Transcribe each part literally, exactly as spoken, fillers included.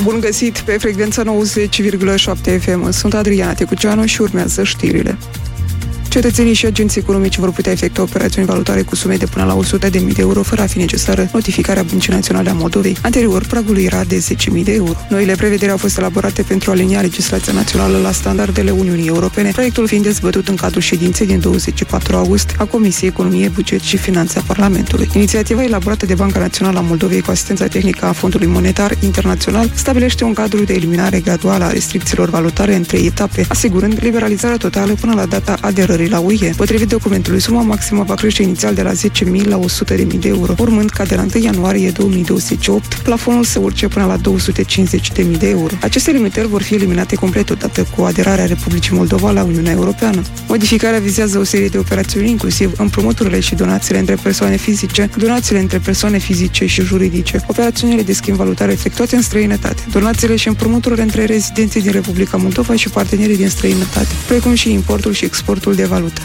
Bun găsit pe frecvența nouăzeci virgulă șapte F M. Sunt Adriana Tecuceanu și urmează știrile. Cetățenii și agenții economici vor putea efectua operațiuni valutare cu sume de până la o sută de mii de euro fără a fi necesară notificarea Băncii Naționale a Moldovei. Anterior, pragul era de zece mii de euro. Noile prevederi au fost elaborate pentru a alinia legislația națională la standardele Uniunii Europene, proiectul fiind dezbătut în cadrul ședinței din douăzeci și patru august a Comisiei Economie, Buget și Finanțe a Parlamentului. Inițiativa elaborată de Banca Națională a Moldovei cu asistența tehnică a Fondului Monetar Internațional stabilește un cadru de eliminare graduală a restricțiilor valutare în trei etape, asigurând liberalizarea totală până la data aderării la U E. Potrivit documentului, suma maximă va crește inițial de la zece mii la o sută de mii de euro, urmând ca de la întâi ianuarie două mii douăzeci și opt plafonul să urce până la două sute cincizeci de mii de euro. Aceste limitări vor fi eliminate complet odată cu aderarea Republicii Moldova la Uniunea Europeană. Modificarea vizează o serie de operațiuni, inclusiv împrumuturile și donațiile între persoane fizice, donațiile între persoane fizice și juridice, operațiunile de schimb valutar efectuate în străinătate, donațiile și împrumuturile între rezidenții din Republica Moldova și partenerii din străinătate, precum și importul și exportul de valută.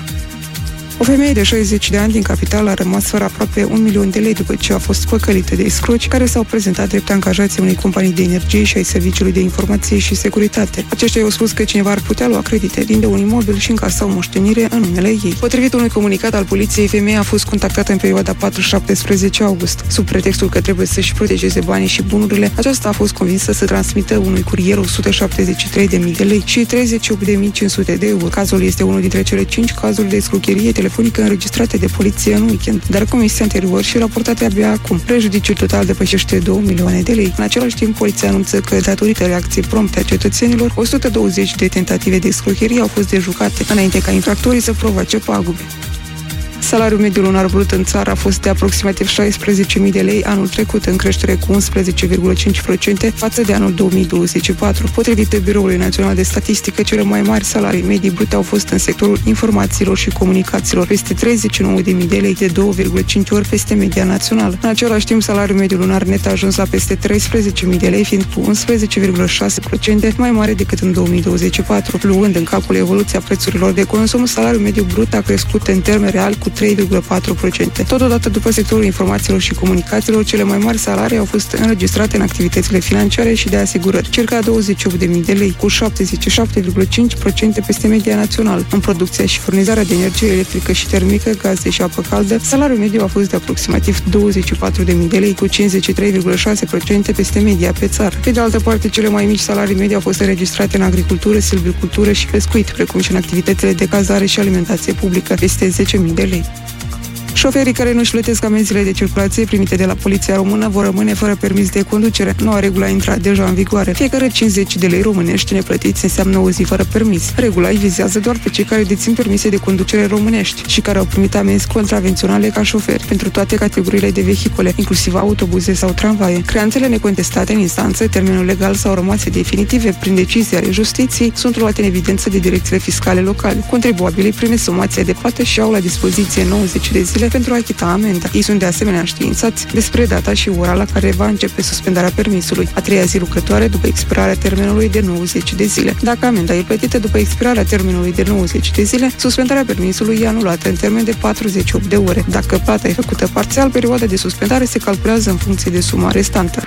O femeie de șaizeci de ani din capitală a rămas fără aproape un milion de lei după ce a fost păcălită de escroci care s-au prezentat drept angajații unei companii de energie și ai Serviciului de Informație și Securitate. Aceștia i-au spus că cineva ar putea lua credite, vinde un imobil și încasa o moștenire în numele ei. Potrivit unui comunicat al poliției, femeia a fost contactată în perioada patru șaptesprezece august. Sub pretextul că trebuie să-și protejeze banii și bunurile, aceasta a fost convinsă să transmită unui curier o sută șaptezeci și trei de mii de lei și treizeci și opt de mii cinci sute de euro. Cazul este unul dintre cele cinci cazuri de escrocherie telefonică înregistrate de poliție în weekend, dar comisia anterior și raportate abia acum. Prejudiciul total depășește două milioane de lei. În același timp, poliția anunță că, datorită reacției prompte a cetățenilor, o sută douăzeci de tentative de escrocherie au fost dejucate, înainte ca infractorii să provoace pagube. Salariul mediu lunar brut în țară a fost de aproximativ șaisprezece mii de lei anul trecut, în creștere cu unsprezece virgulă cinci la sută față de anul două mii douăzeci și patru. Potrivit Biroului Național de Statistică, cele mai mari salarii medii brute au fost în sectorul informațiilor și comunicațiilor, peste treizeci și nouă de mii de lei, de două virgulă cinci ori peste media națională. În același timp, salariul mediu lunar net a ajuns la peste treisprezece mii de lei, fiind cu unsprezece virgulă șase la sută mai mare decât în două mii douăzeci și patru. Luând în calcul evoluția prețurilor de consum, salariul mediu brut a crescut în termeni reali cu trei virgulă patru la sută. Totodată, după sectorul informațiilor și comunicațiilor, cele mai mari salarii au fost înregistrate în activitățile financiare și de asigurări, circa douăzeci și opt de mii de lei, cu șaptezeci și șapte virgulă cinci la sută peste media națională. În producția și furnizarea de energie electrică și termică, gaze și apă caldă, salariul mediu a fost de aproximativ douăzeci și patru de mii de lei, cu cincizeci și trei virgulă șase la sută peste media pe țară. Pe de altă parte, cele mai mici salarii medii au fost înregistrate în agricultură, silvicultură și pescuit, precum și în activitățile de cazare și alimentație publică, peste zece mii de lei. Șoferii care nu-și plătesc amenziile de circulație primite de la Poliția Română vor rămâne fără permis de conducere. Noua regulă a intrat deja în vigoare. Fiecare cincizeci de lei românești neplătiți înseamnă o zi fără permis. Regula îi vizează doar pe cei care dețin permise de conducere românești și care au primit amenzi contravenționale ca șoferi pentru toate categoriile de vehicule, inclusiv autobuze sau tramvaie. Creanțele necontestate în instanță, termenul legal sau rămase definitive prin decizie ale justiției, sunt luate în evidență de direcțiile fiscale locale. Contribuabilii primesc somația de plată și au la dispoziție nouăzeci de zile pentru a achita amenda. Ei sunt de asemenea științați despre data și ora la care va începe suspendarea permisului, a treia zi lucrătoare după expirarea termenului de nouăzeci de zile. Dacă amenda e plătită după expirarea termenului de nouăzeci de zile, suspendarea permisului e anulată în termen de patruzeci și opt de ore. Dacă plata e făcută parțial, perioada de suspendare se calculează în funcție de suma restantă.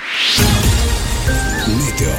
Meteo.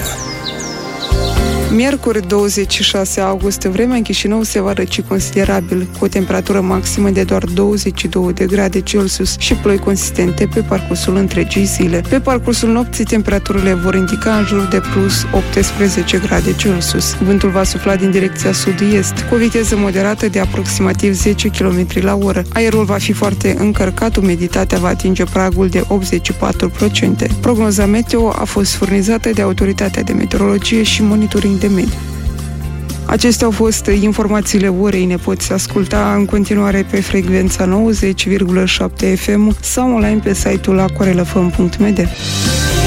Miercuri, douăzeci și șase august, vremea în Chișinău se va răci considerabil, cu o temperatură maximă de doar douăzeci și două de grade Celsius și ploi consistente pe parcursul întregii zile. Pe parcursul nopții, temperaturile vor indica în jur de plus optsprezece grade Celsius. Vântul va sufla din direcția sud-est, cu o viteză moderată de aproximativ zece kilometri la oră. Aerul va fi foarte încărcat, umiditatea va atinge pragul de optzeci și patru la sută. Prognoza meteo a fost furnizată de Autoritatea de Meteorologie și Monitoring de Mediu. Acestea au fost informațiile orei. Ne poți asculta în continuare pe frecvența nouăzeci virgulă șapte F M sau online pe site-ul aquarelafm punct m d.